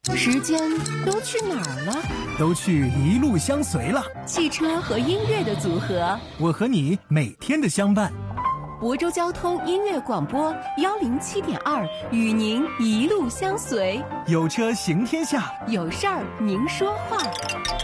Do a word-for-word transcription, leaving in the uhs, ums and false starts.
时间都去哪儿了？ 都去一路相随了。 汽车和音乐的组合， 我和你每天的相伴。 亳州交通音乐广播幺零七点二，与您一路相随。 有车行天下， 有事儿您说话。